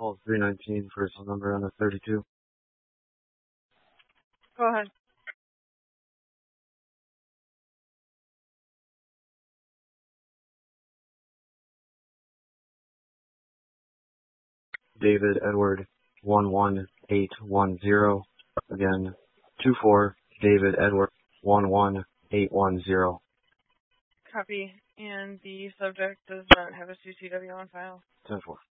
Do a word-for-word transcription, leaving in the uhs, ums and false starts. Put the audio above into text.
Call three nineteen, personal number on the thirty-two. Go ahead. David Edward one one eight one zero. Again, two four David Edward one one eight one zero. Copy. And the subject does not have a C C W on file. ten four.